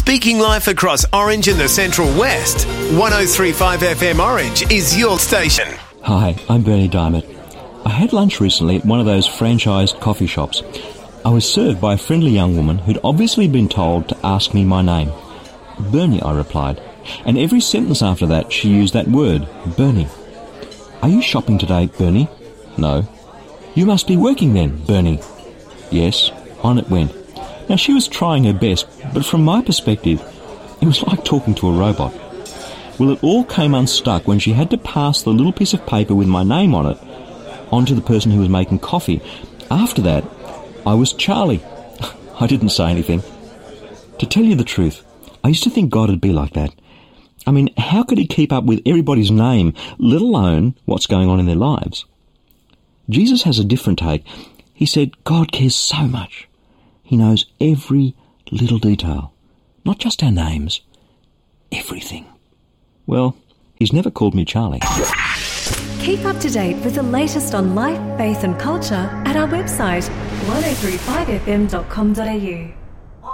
Speaking life across Orange and the Central West, 103.5 FM Orange is your station. Hi, I'm Bernie Diamond. I had lunch recently at one of those franchised coffee shops. I was served by a friendly young woman who'd obviously been told to ask me my name. Bernie, I replied, and every sentence after that she used that word, Bernie. Are you shopping today, Bernie? No. You must be working then, Bernie. Yes, on it went. Now she was trying her best, but from my perspective, it was like talking to a robot. Well, it all came unstuck when she had to pass the little piece of paper with my name on it onto the person who was making coffee. After that, I was Charlie. I didn't say anything. To tell you the truth, I used to think God would be like that. I mean, how could he keep up with everybody's name, let alone what's going on in their lives? Jesus has a different take. He said, God cares so much. He knows every little detail. Not just our names. Everything. Well, he's never called me Charlie. Keep up to date with the latest on life, faith and culture at our website 1035fm.com.au.